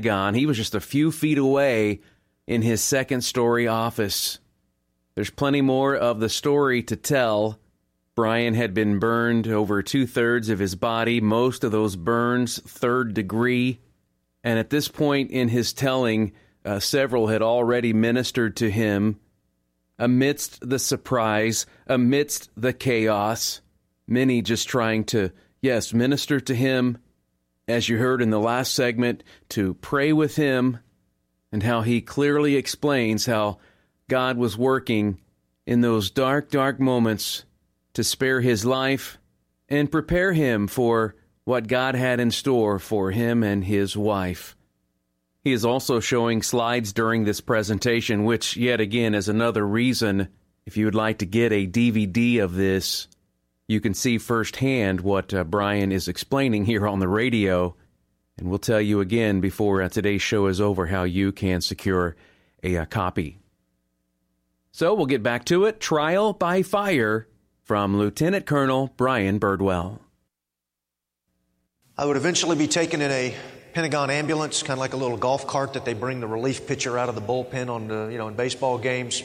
Pentagon. He was just a few feet away in his second-story office. There's plenty more of the story to tell. Brian had been burned over 2/3 of his body, most of those burns third degree. And at this point in his telling, several had already ministered to him. Amidst the surprise, amidst the chaos, many just trying to, yes, minister to him, as you heard in the last segment, to pray with him, and how he clearly explains how God was working in those dark, dark moments to spare his life and prepare him for what God had in store for him and his wife. He is also showing slides during this presentation, which yet again is another reason, if you would like to get a DVD of this, you can see firsthand what Brian is explaining here on the radio. And we'll tell you again before today's show is over how you can secure a copy. So we'll get back to it. Trial by Fire from Lieutenant Colonel Brian Birdwell. I would eventually be taken in a Pentagon ambulance, kind of like a little golf cart that they bring the relief pitcher out of the bullpen on the, in baseball games.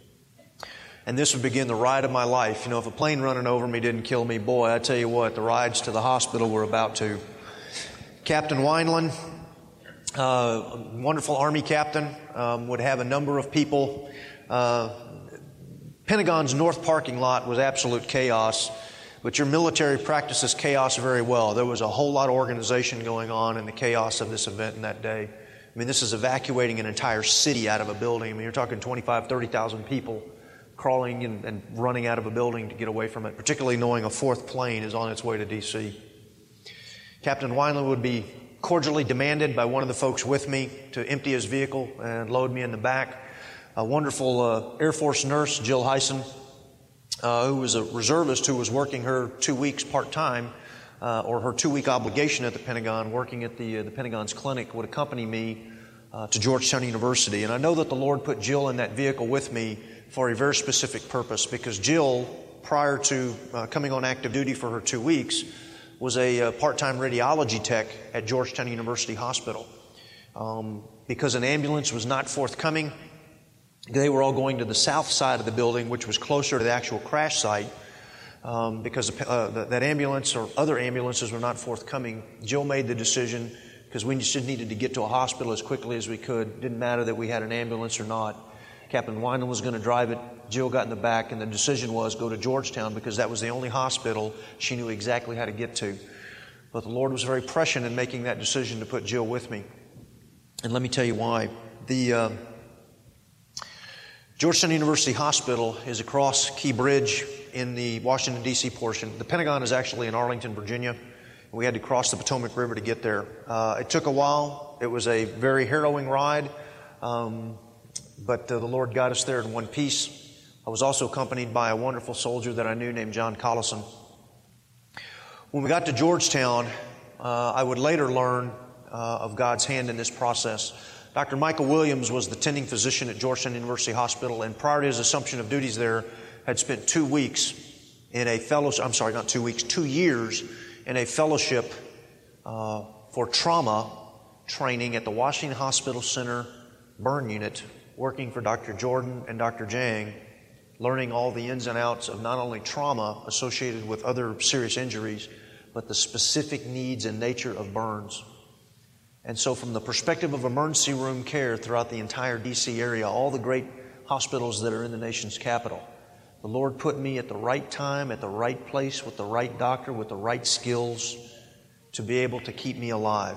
And this would begin the ride of my life. If a plane running over me didn't kill me, boy, I tell you what, the rides to the hospital were about to. Captain Wineland, wonderful Army captain, would have a number of people. Pentagon's north parking lot was absolute chaos. But your military practices chaos very well. There was a whole lot of organization going on in the chaos of this event in that day. This is evacuating an entire city out of a building. You're talking 25,000, 30,000 people crawling and running out of a building to get away from it, particularly knowing a fourth plane is on its way to D.C. Captain Wineland would be cordially demanded by one of the folks with me to empty his vehicle and load me in the back. A wonderful Air Force nurse, Jill Hyson, who was a reservist who was working her 2 weeks part-time, or her 2-week obligation at the Pentagon, working at the Pentagon's clinic, would accompany me to Georgetown University. And I know that the Lord put Jill in that vehicle with me for a very specific purpose, because Jill, prior to coming on active duty for her 2 weeks, was a part-time radiology tech at Georgetown University Hospital. Because an ambulance was not forthcoming, they were all going to the south side of the building, which was closer to the actual crash site. Because that ambulance or other ambulances were not forthcoming, Jill made the decision, because we just needed to get to a hospital as quickly as we could. Didn't matter that we had an ambulance or not. Captain Wineland was going to drive it. Jill got in the back, and the decision was go to Georgetown, because that was the only hospital she knew exactly how to get to. But the Lord was very prescient in making that decision to put Jill with me. And let me tell you why. The Georgetown University Hospital is across Key Bridge in the Washington, D.C. portion. The Pentagon is actually in Arlington, Virginia. We had to cross the Potomac River to get there. It took a while. It was a very harrowing ride, but the Lord got us there in one piece. I was also accompanied by a wonderful soldier that I knew named John Collison. When we got to Georgetown, I would later learn of God's hand in this process. Dr. Michael Williams was the tending physician at Georgetown University Hospital, and prior to his assumption of duties there, had spent 2 weeks in a fellowship, 2 years in a fellowship for trauma training at the Washington Hospital Center burn unit, working for Dr. Jordan and Dr. Jang, learning all the ins and outs of not only trauma associated with other serious injuries, but the specific needs and nature of burns. And so from the perspective of emergency room care throughout the entire D.C. area, all the great hospitals that are in the nation's capital, the Lord put me at the right time, at the right place, with the right doctor, with the right skills to be able to keep me alive.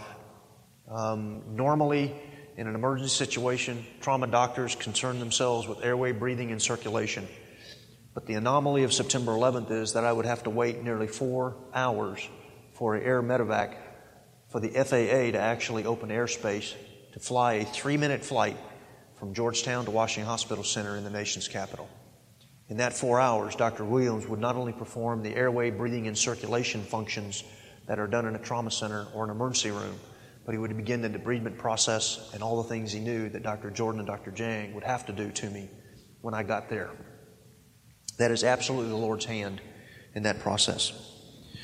Normally, in an emergency situation, trauma doctors concern themselves with airway, breathing, and circulation. But the anomaly of September 11th is that I would have to wait nearly 4 hours for an air medevac for the FAA to actually open airspace to fly a 3-minute flight from Georgetown to Washington Hospital Center in the nation's capital. In that 4 hours, Dr. Williams would not only perform the airway, breathing, and circulation functions that are done in a trauma center or an emergency room, but he would begin the debridement process and all the things he knew that Dr. Jordan and Dr. Jang would have to do to me when I got there. That is absolutely the Lord's hand in that process.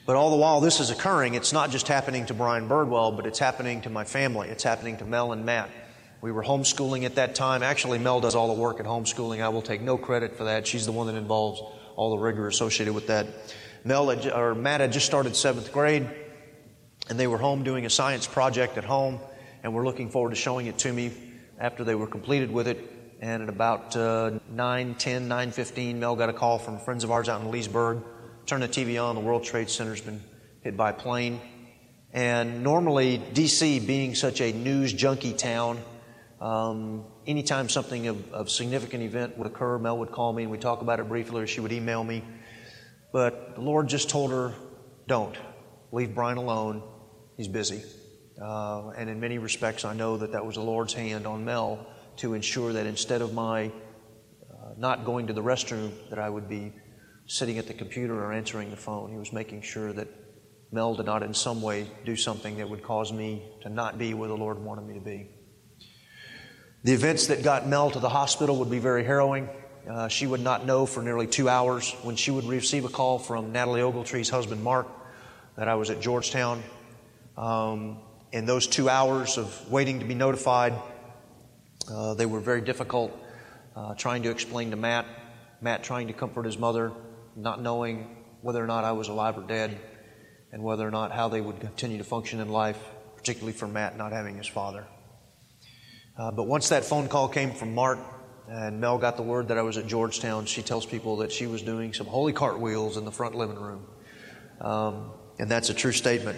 But all the while this is occurring, it's not just happening to Brian Birdwell, but it's happening to my family. It's happening to Mel and Matt. We were homeschooling at that time. Actually, Mel does all the work at homeschooling. I will take no credit for that. She's the one that involves all the rigor associated with that. Matt had just started 7th grade, and they were home doing a science project at home, and were looking forward to showing it to me after they were completed with it. And at about 9:15, Mel got a call from friends of ours out in Leesburg. Turned the TV on, the World Trade Center's been hit by a plane. And normally, D.C. being such a news junkie town, anytime something of significant event would occur, Mel would call me and we'd talk about it briefly, or she would email me. But the Lord just told her, don't. Leave Brian alone. He's busy. And in many respects, I know that was the Lord's hand on Mel to ensure that instead of my not going to the restroom, that I would be sitting at the computer or answering the phone. He was making sure that Mel did not in some way do something that would cause me to not be where the Lord wanted me to be. The events that got Mel to the hospital would be very harrowing. She would not know for nearly 2 hours when she would receive a call from Natalie Ogletree's husband, Mark, that I was at Georgetown. In those 2 hours of waiting to be notified, they were very difficult, trying to explain to Matt trying to comfort his mother, not knowing whether or not I was alive or dead, and whether or not how they would continue to function in life, particularly for Matt not having his father. But once that phone call came from Mark, and Mel got the word that I was at Georgetown, she tells people that she was doing some holy cartwheels in the front living room. And that's a true statement.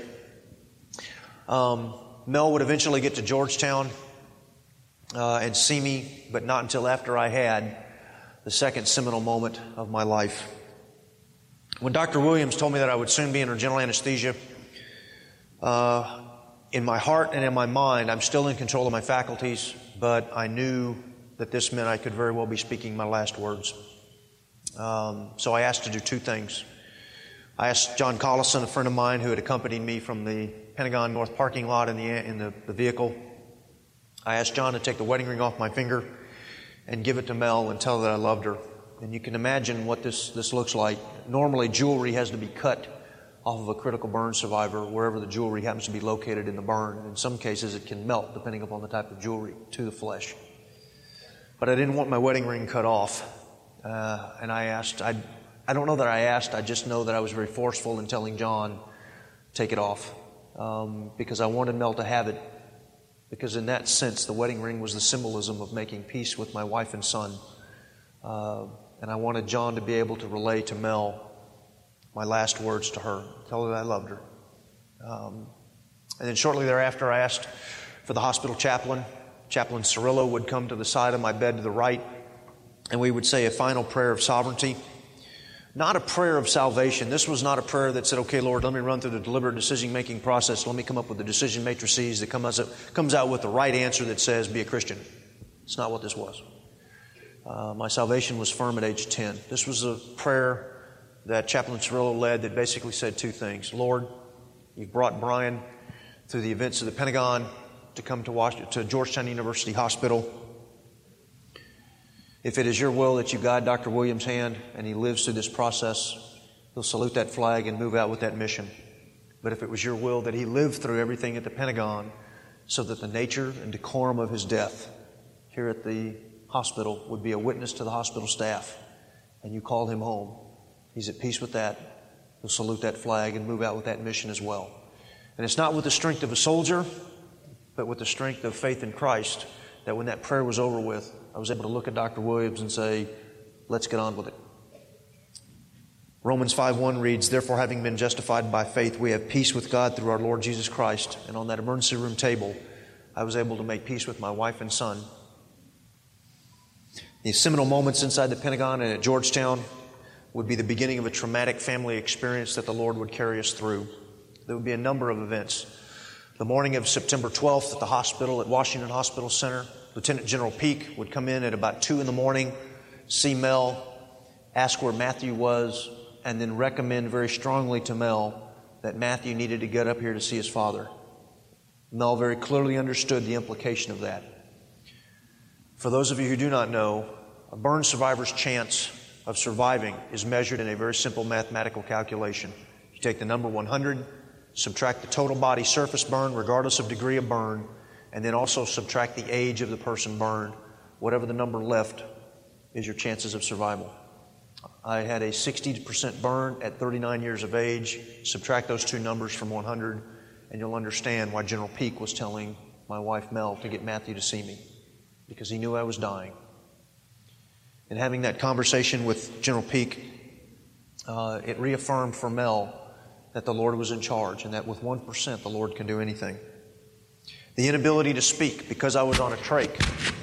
Mel would eventually get to Georgetown and see me, but not until after I had the second seminal moment of my life. When Dr. Williams told me that I would soon be under general anesthesia, in my heart and in my mind, I'm still in control of my faculties, but I knew that this meant I could very well be speaking my last words. So I asked to do two things. I asked John Collison, a friend of mine who had accompanied me from the Pentagon North parking lot in the vehicle. I asked John to take the wedding ring off my finger and give it to Mel and tell her that I loved her. And you can imagine what this looks like. Normally, jewelry has to be cut off of a critical burn survivor wherever the jewelry happens to be located in the burn. And in some cases, it can melt depending upon the type of jewelry to the flesh. But I didn't want my wedding ring cut off. And I asked, I don't know that I asked, I just know that I was very forceful in telling John, take it off. Because I wanted Mel to have it. Because in that sense, the wedding ring was the symbolism of making peace with my wife and son. And I wanted John to be able to relay to Mel my last words to her, tell her that I loved her. And then shortly thereafter, I asked for the hospital chaplain. Chaplain Cirillo would come to the side of my bed to the right, and we would say a final prayer of sovereignty. Not a prayer of salvation. This was not a prayer that said, okay, Lord, let me run through the deliberate decision-making process. Let me come up with the decision matrices that comes out with the right answer that says, be a Christian. It's not what this was. My salvation was firm at age 10. This was a prayer that Chaplain Cirillo led that basically said two things. Lord, you've brought Brian through the events of the Pentagon to come to Georgetown University Hospital. If it is your will that you guide Dr. Williams' hand and he lives through this process, he'll salute that flag and move out with that mission. But if it was your will that he live through everything at the Pentagon so that the nature and decorum of his death here at the hospital would be a witness to the hospital staff, and you call him home, he's at peace with that. He'll salute that flag and move out with that mission as well. And it's not with the strength of a soldier, but with the strength of faith in Christ that when that prayer was over with, I was able to look at Dr. Williams and say, let's get on with it. Romans 5:1 reads, therefore, having been justified by faith, we have peace with God through our Lord Jesus Christ. And on that emergency room table, I was able to make peace with my wife and son. The seminal moments inside the Pentagon and at Georgetown would be the beginning of a traumatic family experience that the Lord would carry us through. There would be a number of events. The morning of September 12th at the hospital at Washington Hospital Center, Lieutenant General Peake would come in at about 2 in the morning, see Mel, ask where Matthew was, and then recommend very strongly to Mel that Matthew needed to get up here to see his father. Mel very clearly understood the implication of that. For those of you who do not know, a burn survivor's chance of surviving is measured in a very simple mathematical calculation. You take the number 100, subtract the total body surface burn, regardless of degree of burn, and then also subtract the age of the person burned. Whatever the number left is your chances of survival. I had a 60% burn at 39 years of age. Subtract those two numbers from 100, and you'll understand why General Peake was telling my wife Mel to get Matthew to see me, because he knew I was dying. And having that conversation with General Peake, it reaffirmed for Mel that the Lord was in charge, and that with 1% the Lord can do anything. The inability to speak because I was on a trach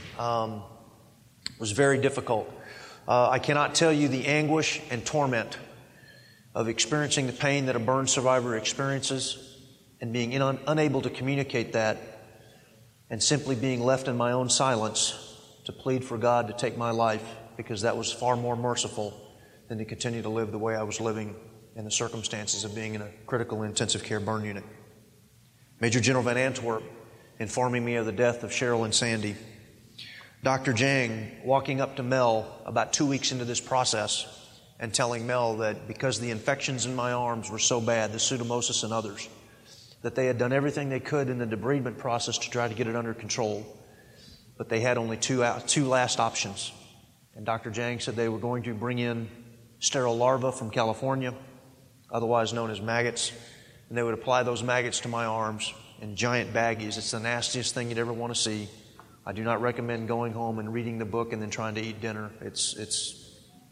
was very difficult. I cannot tell you the anguish and torment of experiencing the pain that a burn survivor experiences and being unable to communicate that, and simply being left in my own silence to plead for God to take my life, because that was far more merciful than to continue to live the way I was living in the circumstances of being in a critical intensive care burn unit. Major General Van Antwerp informing me of the death of Cheryl and Sandy. Dr. Jang walking up to Mel about 2 weeks into this process and telling Mel that because the infections in my arms were so bad, the pseudomonas and others, that they had done everything they could in the debridement process to try to get it under control, but they had only two last options. And Dr. Jang said they were going to bring in sterile larvae from California, otherwise known as maggots, and they would apply those maggots to my arms in giant baggies. It's the nastiest thing you'd ever want to see. I do not recommend going home and reading the book and then trying to eat dinner. It's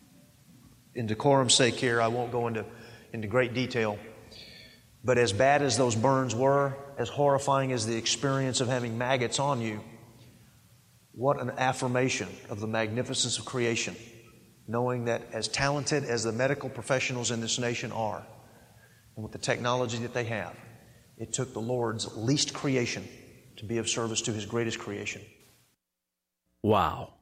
in decorum's sake here, I won't go into great detail. But as bad as those burns were, as horrifying as the experience of having maggots on you, what an affirmation of the magnificence of creation, knowing that as talented as the medical professionals in this nation are, and with the technology that they have, it took the Lord's least creation to be of service to His greatest creation. Wow.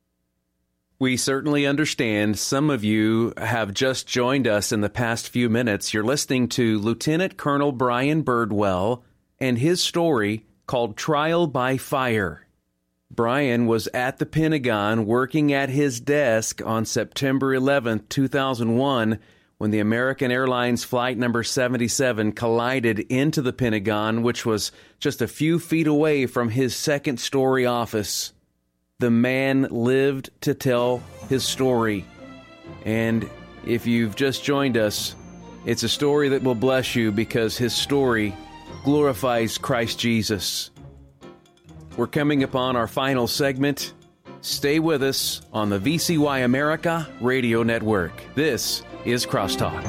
We certainly understand some of you have just joined us in the past few minutes. You're listening to Lieutenant Colonel Brian Birdwell and his story called Trial by Fire. Brian was at the Pentagon working at his desk on September 11th, 2001, when the American Airlines Flight number 77 collided into the Pentagon, which was just a few feet away from his second-story office. The man lived to tell his story. And if you've just joined us, it's a story that will bless you because his story glorifies Christ Jesus. We're coming upon our final segment. Stay with us on the VCY America Radio Network. This is Crosstalk.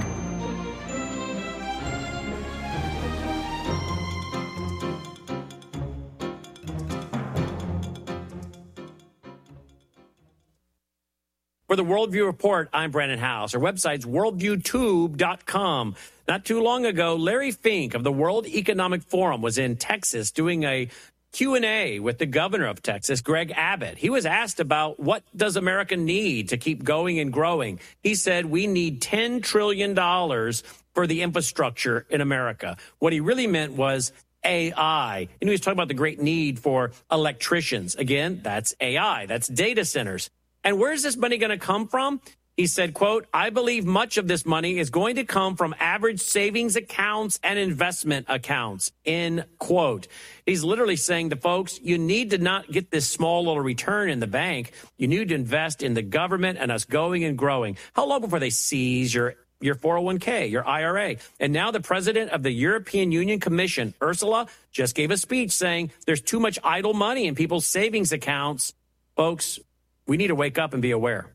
For the Worldview Report, I'm Brandon House. Our website's worldviewtube.com. Not too long ago, Larry Fink of the World Economic Forum was in Texas doing a Q&A with the governor of Texas, Greg Abbott. He was asked about what does America need to keep going and growing. He said we need $10 trillion for the infrastructure in America. What he really meant was AI. And he was talking about the great need for electricians. Again, that's AI. That's data centers. And where's this money going to come from? He said, quote, I believe much of this money is going to come from average savings accounts and investment accounts, end quote. He's literally saying to folks, you need to not get this small little return in the bank. You need to invest in the government and us going and growing. How long before they seize your 401k, your IRA? And now the president of the European Union Commission, Ursula, just gave a speech saying there's too much idle money in people's savings accounts. Folks, we need to wake up and be aware.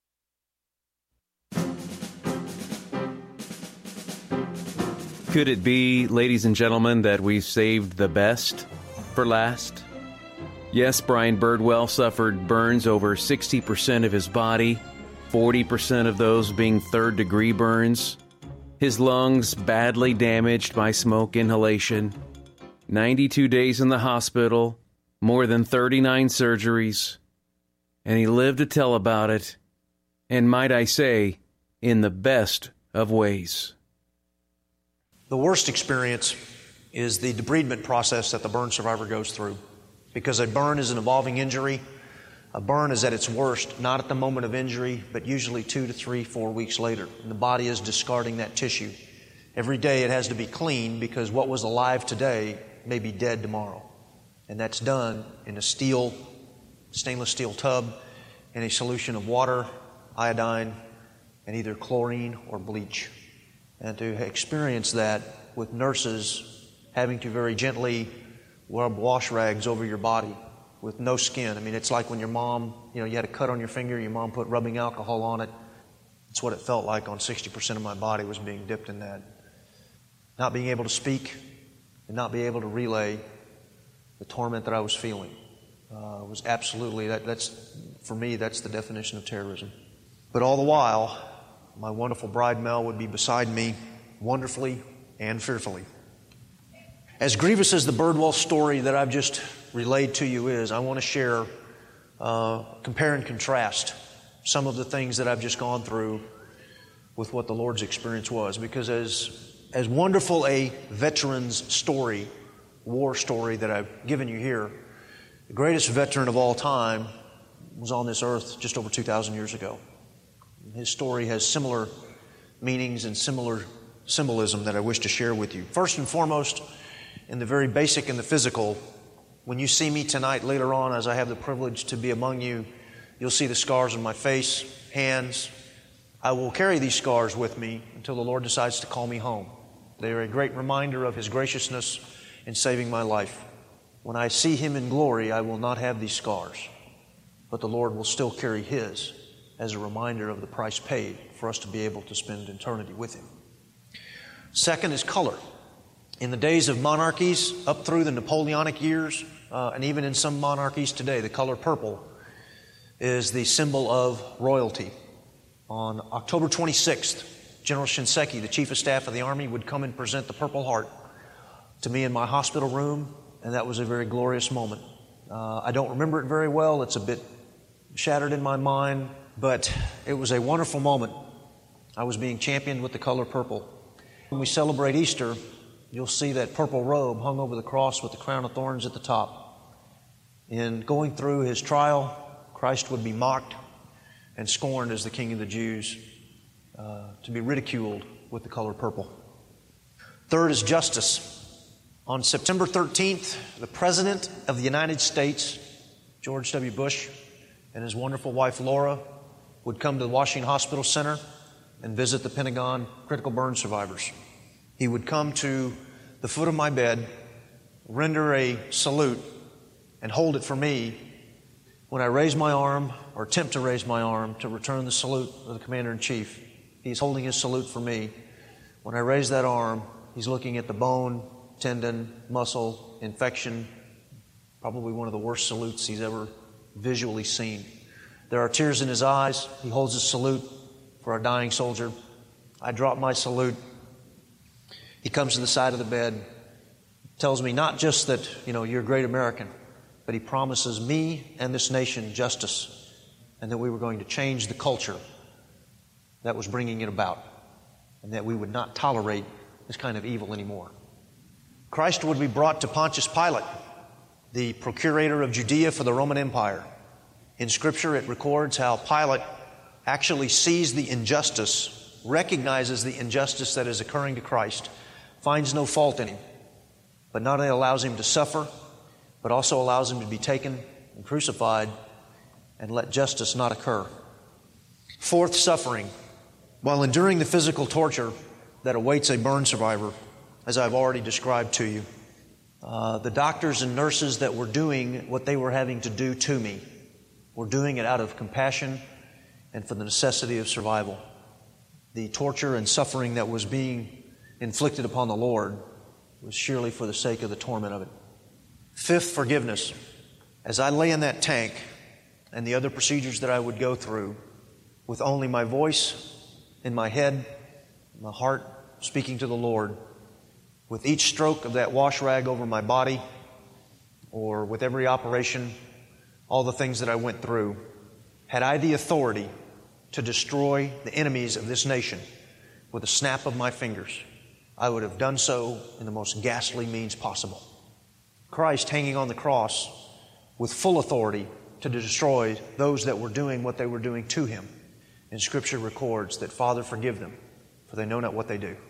Could it be, ladies and gentlemen, that we've saved the best for last? Yes, Brian Birdwell suffered burns over 60% of his body, 40% of those being third-degree burns. His lungs badly damaged by smoke inhalation. 92 days in the hospital, more than 39 surgeries. And he lived to tell about it, and might I say, in the best of ways. The worst experience is the debridement process that the burn survivor goes through. Because a burn is an evolving injury. A burn is at its worst, not at the moment of injury, but usually 2 to 3, 4 weeks later. And the body is discarding that tissue. Every day it has to be cleaned because what was alive today may be dead tomorrow. And that's done in a stainless steel tub in a solution of water, iodine, and either chlorine or bleach. And to experience that with nurses having to very gently rub wash rags over your body with no skin. I mean, it's like when your mom, you had a cut on your finger, your mom put rubbing alcohol on it. It's what it felt like on 60% of my body was being dipped in that. Not being able to speak and not being able to relay the torment that I was feeling was absolutely, that's for me, that's the definition of terrorism. But all the while, my wonderful bride Mel would be beside me wonderfully and fearfully. As grievous as the Birdwell story that I've just relayed to you is, I want to share, compare and contrast some of the things that I've just gone through with what the Lord's experience was. Because as wonderful a veteran's story, war story that I've given you here, the greatest veteran of all time was on this earth just over 2,000 years ago. His story has similar meanings and similar symbolism that I wish to share with you. First and foremost, in the very basic and the physical, when you see me tonight later on, as I have the privilege to be among you, you'll see the scars on my face, hands. I will carry these scars with me until the Lord decides to call me home. They are a great reminder of His graciousness in saving my life. When I see Him in glory, I will not have these scars, but the Lord will still carry His as a reminder of the price paid for us to be able to spend eternity with Him. Second is color. In the days of monarchies, up through the Napoleonic years, and even in some monarchies today, the color purple is the symbol of royalty. On October 26th, General Shinseki, the Chief of Staff of the Army, would come and present the Purple Heart to me in my hospital room, and that was a very glorious moment. I don't remember it very well. It's a bit shattered in my mind, but it was a wonderful moment. I was being championed with the color purple. When we celebrate Easter, you'll see that purple robe hung over the cross with the crown of thorns at the top. In going through His trial, Christ would be mocked and scorned as the King of the Jews, to be ridiculed with the color purple. Third is justice. On September 13th, the President of the United States, George W. Bush, and his wonderful wife Laura would come to the Washington Hospital Center and visit the Pentagon critical burn survivors. He would come to the foot of my bed, render a salute, and hold it for me when I raise my arm or attempt to raise my arm to return the salute of the Commander-in-Chief. He's holding his salute for me. When I raise that arm, he's looking at the bone, tendon, muscle, infection, probably one of the worst salutes he's ever visually seen. There are tears in his eyes. He holds his salute for a dying soldier. I drop my salute. He comes to the side of the bed, tells me not just that, you're a great American, but he promises me and this nation justice, and that we were going to change the culture that was bringing it about, and that we would not tolerate this kind of evil anymore. Christ would be brought to Pontius Pilate, the procurator of Judea for the Roman Empire. In Scripture, it records how Pilate actually sees the injustice, recognizes the injustice that is occurring to Christ, finds no fault in Him, but not only allows Him to suffer, but also allows Him to be taken and crucified and let justice not occur. Fourth, suffering. While enduring the physical torture that awaits a burn survivor, as I've already described to you, the doctors and nurses that were doing what they were having to do to me were doing it out of compassion and for the necessity of survival. The torture and suffering that was being inflicted upon the Lord was surely for the sake of the torment of it. Fifth, forgiveness. As I lay in that tank and the other procedures that I would go through, with only my voice in my head, my heart speaking to the Lord, with each stroke of that wash rag over my body, or with every operation, all the things that I went through, had I the authority to destroy the enemies of this nation with a snap of my fingers, I would have done so in the most ghastly means possible. Christ hanging on the cross with full authority to destroy those that were doing what they were doing to Him. And Scripture records that, Father, forgive them, for they know not what they do.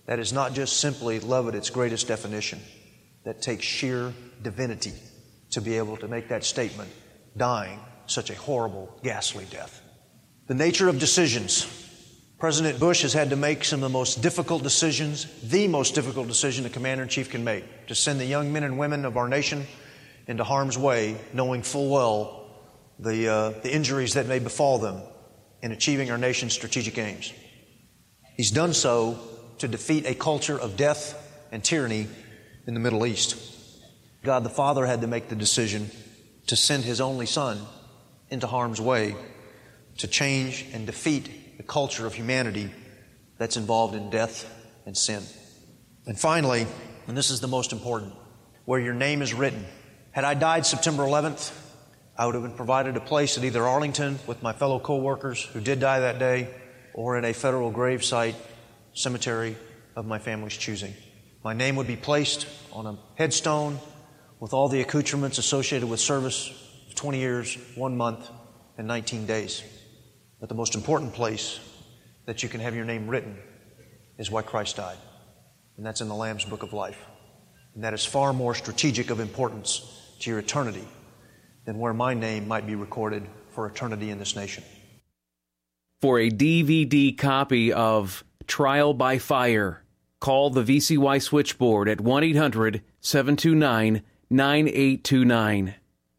That is not just simply love at its greatest definition. That takes sheer divinity to be able to make that statement, dying such a horrible, ghastly death. The nature of decisions. President Bush has had to make some of the most difficult decisions, the most difficult decision a commander-in-chief can make, to send the young men and women of our nation into harm's way, knowing full well the injuries that may befall them in achieving our nation's strategic aims. He's done so to defeat a culture of death and tyranny in the Middle East. God the Father had to make the decision to send His only Son into harm's way to change and defeat the culture of humanity that's involved in death and sin. And finally, and this is the most important, where your name is written. Had I died September 11th, I would have been provided a place at either Arlington with my fellow co-workers who did die that day, or in a federal gravesite cemetery of my family's choosing. My name would be placed on a headstone with all the accoutrements associated with service of 20 years, 1 month, and 19 days. But the most important place that you can have your name written is why Christ died. And that's in the Lamb's Book of Life. And that is far more strategic of importance to your eternity than where my name might be recorded for eternity in this nation. For a DVD copy of Trial by Fire, call the VCY switchboard at 1-800-729-9829.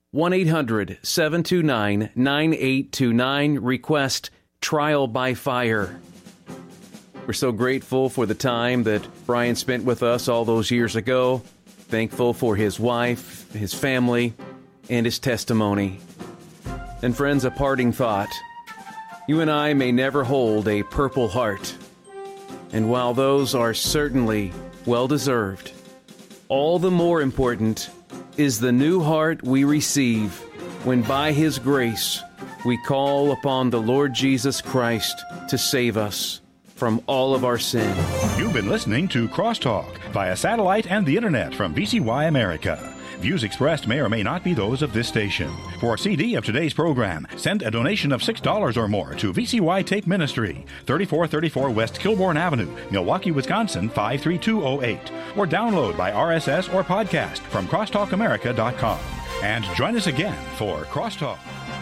1-800-729-9829. Request Trial by Fire. We're so grateful for the time that Brian spent with us all those years ago. Thankful for his wife, his family, and his testimony. And friends, a parting thought. You and I may never hold a Purple Heart. And while those are certainly well-deserved, all the more important is the new heart we receive when by His grace we call upon the Lord Jesus Christ to save us from all of our sin. You've been listening to Crosstalk via satellite and the internet from VCY America. Views expressed may or may not be those of this station. For a CD of today's program, send a donation of $6 or more to VCY Tape Ministry, 3434 West Kilbourne Avenue, Milwaukee, Wisconsin, 53208. Or download by RSS or podcast from crosstalkamerica.com. And join us again for Crosstalk.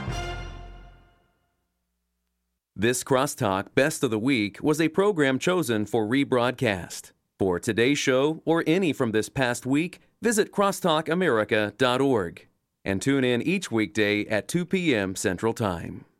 This Crosstalk Best of the Week was a program chosen for rebroadcast. For today's show or any from this past week, visit crosstalkamerica.org and tune in each weekday at 2 p.m. Central Time.